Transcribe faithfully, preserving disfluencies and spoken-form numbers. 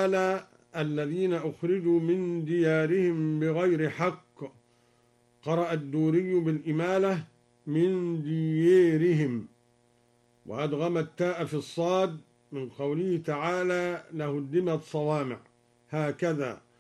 تعالى الذين أخرجوا من ديارهم بغير حق، قرأ الدوري بالإمالة من ديارهم، وأدغم التاء في الصاد من قوله تعالى لهدمت صوامع، هكذا